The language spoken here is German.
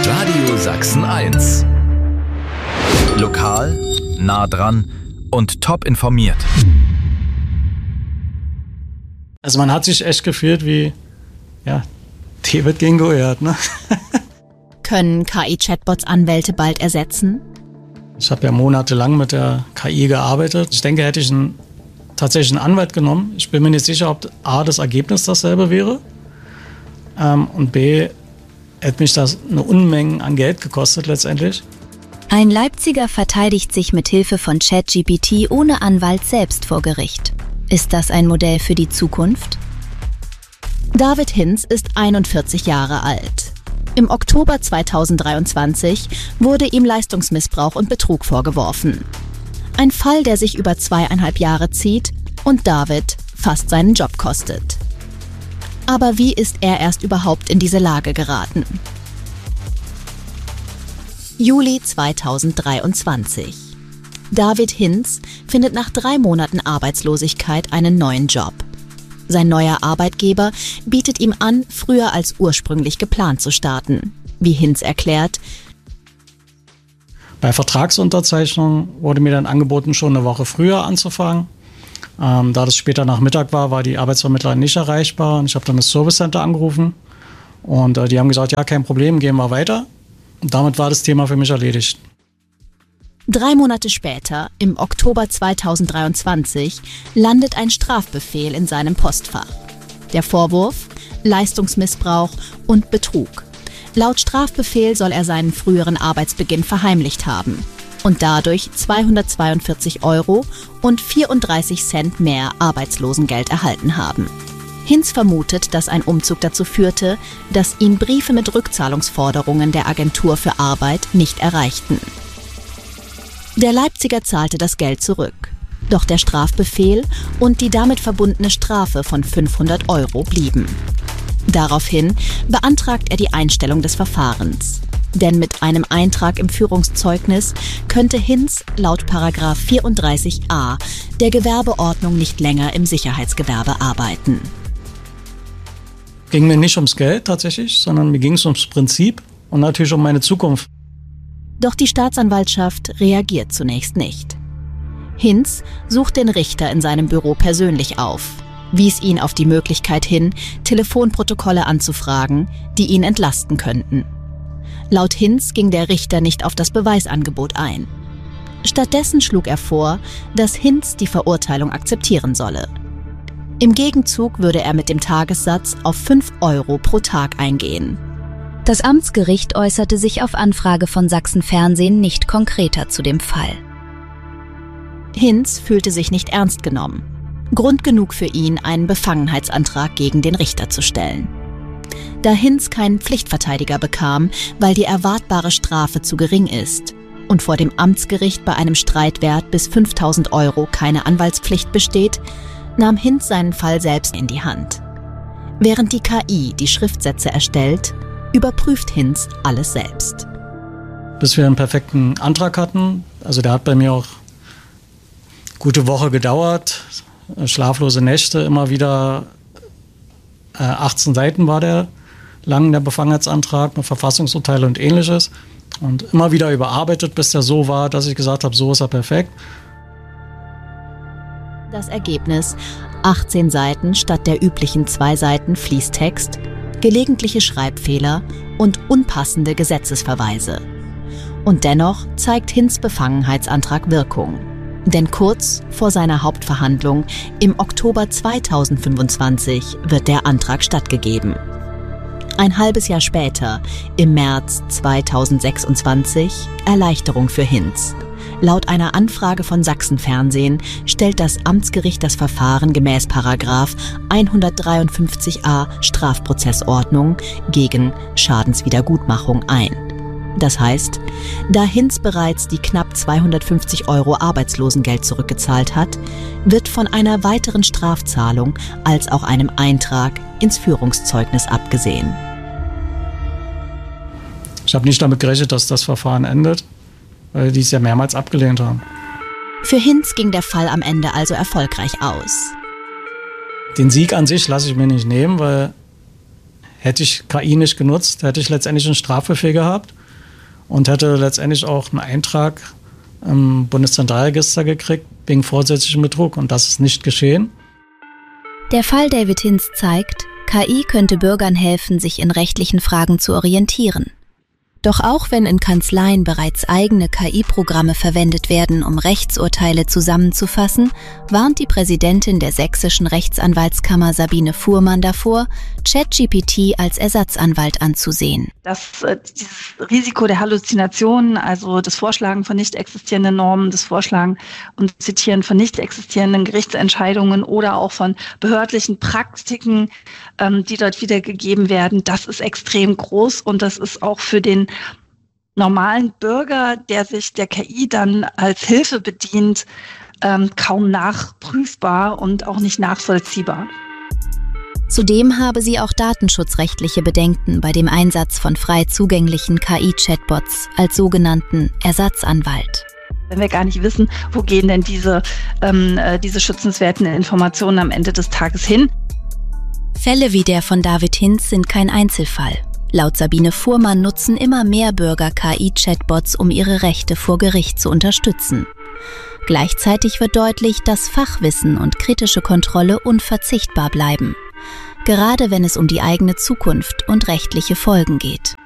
Radio Sachsen 1. Lokal, nah dran und top informiert. Also man hat sich echt gefühlt wie, David gegen Goliath, ne? Können KI-Chatbots Anwälte bald ersetzen? Ich habe ja monatelang mit der KI gearbeitet. Ich denke, hätte ich tatsächlich einen Anwalt genommen. Ich bin mir nicht sicher, ob A, das Ergebnis dasselbe wäre und B, hätte mich das eine Unmenge an Geld gekostet letztendlich. Ein Leipziger verteidigt sich mit Hilfe von ChatGPT ohne Anwalt selbst vor Gericht. Ist das ein Modell für die Zukunft? David Hinz ist 41 Jahre alt. Im Oktober 2023 wurde ihm Leistungsmissbrauch und Betrug vorgeworfen. Ein Fall, der sich über 2,5 Jahre zieht und David fast seinen Job kostet. Aber wie ist er erst überhaupt in diese Lage geraten? Juli 2023. David Hinz findet nach 3 Monaten Arbeitslosigkeit einen neuen Job. Sein neuer Arbeitgeber bietet ihm an, früher als ursprünglich geplant zu starten. Wie Hinz erklärt: Bei Vertragsunterzeichnung wurde mir dann angeboten, schon eine Woche früher anzufangen. Da das später Nachmittag war die Arbeitsvermittlerin nicht erreichbar. Und ich habe dann das Service Center angerufen und die haben gesagt, ja, kein Problem, gehen wir weiter. Und damit war das Thema für mich erledigt. 3 Monate später, im Oktober 2023, landet ein Strafbefehl in seinem Postfach. Der Vorwurf: Leistungsmissbrauch und Betrug. Laut Strafbefehl soll er seinen früheren Arbeitsbeginn verheimlicht haben und dadurch 242 Euro und 34 Cent mehr Arbeitslosengeld erhalten haben. Hinz vermutet, dass ein Umzug dazu führte, dass ihn Briefe mit Rückzahlungsforderungen der Agentur für Arbeit nicht erreichten. Der Leipziger zahlte das Geld zurück. Doch der Strafbefehl und die damit verbundene Strafe von 500 Euro blieben. Daraufhin beantragt er die Einstellung des Verfahrens. Denn mit einem Eintrag im Führungszeugnis könnte Hinz laut § 34a der Gewerbeordnung nicht länger im Sicherheitsgewerbe arbeiten. Ging mir nicht ums Geld tatsächlich, sondern mir ging es ums Prinzip und natürlich um meine Zukunft. Doch die Staatsanwaltschaft reagiert zunächst nicht. Hinz sucht den Richter in seinem Büro persönlich auf, wies ihn auf die Möglichkeit hin, Telefonprotokolle anzufragen, die ihn entlasten könnten. Laut Hinz ging der Richter nicht auf das Beweisangebot ein. Stattdessen schlug er vor, dass Hinz die Verurteilung akzeptieren solle. Im Gegenzug würde er mit dem Tagessatz auf 5 Euro pro Tag eingehen. Das Amtsgericht äußerte sich auf Anfrage von Sachsen Fernsehen nicht konkreter zu dem Fall. Hinz fühlte sich nicht ernst genommen. Grund genug für ihn, einen Befangenheitsantrag gegen den Richter zu stellen. Da Hinz keinen Pflichtverteidiger bekam, weil die erwartbare Strafe zu gering ist und vor dem Amtsgericht bei einem Streitwert bis 5.000 Euro keine Anwaltspflicht besteht, nahm Hinz seinen Fall selbst in die Hand. Während die KI die Schriftsätze erstellt, überprüft Hinz alles selbst. Bis wir einen perfekten Antrag hatten, also der hat bei mir auch gute Woche gedauert, schlaflose Nächte, immer wieder 18 Seiten war der lang, der Befangenheitsantrag mit Verfassungsurteile und ähnliches und immer wieder überarbeitet, bis der so war, dass ich gesagt habe, so ist er perfekt. Das Ergebnis: 18 Seiten statt der üblichen 2 Seiten Fließtext, gelegentliche Schreibfehler und unpassende Gesetzesverweise. Und dennoch zeigt Hinz' Befangenheitsantrag Wirkung. Denn kurz vor seiner Hauptverhandlung im Oktober 2025 wird der Antrag stattgegeben. Ein halbes Jahr später, im März 2026, Erleichterung für Hinz. Laut einer Anfrage von Sachsen Fernsehen stellt das Amtsgericht das Verfahren gemäß § 153a Strafprozessordnung gegen Schadenswiedergutmachung ein. Das heißt, da Hinz bereits die knapp 250 Euro Arbeitslosengeld zurückgezahlt hat, wird von einer weiteren Strafzahlung als auch einem Eintrag ins Führungszeugnis abgesehen. Ich habe nicht damit gerechnet, dass das Verfahren endet, weil die es ja mehrmals abgelehnt haben. Für Hinz ging der Fall am Ende also erfolgreich aus. Den Sieg an sich lasse ich mir nicht nehmen, weil hätte ich KI nicht genutzt, hätte ich letztendlich einen Strafbefehl gehabt und hätte letztendlich auch einen Eintrag im Bundeszentralregister gekriegt wegen vorsätzlichem Betrug. Und das ist nicht geschehen. Der Fall David Hinz zeigt, KI könnte Bürgern helfen, sich in rechtlichen Fragen zu orientieren. Doch auch wenn in Kanzleien bereits eigene KI-Programme verwendet werden, um Rechtsurteile zusammenzufassen, warnt die Präsidentin der Sächsischen Rechtsanwaltskammer Sabine Fuhrmann davor, ChatGPT als Ersatzanwalt anzusehen. Dieses Risiko der Halluzinationen, also das Vorschlagen von nicht existierenden Normen, das Vorschlagen und Zitieren von nicht existierenden Gerichtsentscheidungen oder auch von behördlichen Praktiken, die dort wiedergegeben werden, das ist extrem groß und das ist auch für den normalen Bürger, der sich der KI dann als Hilfe bedient, kaum nachprüfbar und auch nicht nachvollziehbar. Zudem habe sie auch datenschutzrechtliche Bedenken bei dem Einsatz von frei zugänglichen KI-Chatbots als sogenannten Ersatzanwalt. Wenn wir gar nicht wissen, wo gehen denn diese schützenswerten Informationen am Ende des Tages hin? Fälle wie der von David Hinz sind kein Einzelfall. Laut Sabine Fuhrmann nutzen immer mehr Bürger KI-Chatbots, um ihre Rechte vor Gericht zu unterstützen. Gleichzeitig wird deutlich, dass Fachwissen und kritische Kontrolle unverzichtbar bleiben, gerade wenn es um die eigene Zukunft und rechtliche Folgen geht.